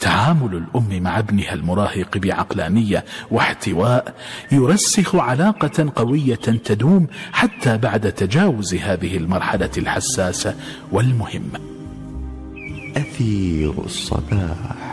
تعامل الأم مع ابنها المراهق بعقلانية واحتواء يرسخ علاقة قوية تدوم حتى بعد تجاوز هذه المرحلة الحساسة والمهمة. أثير الصباح.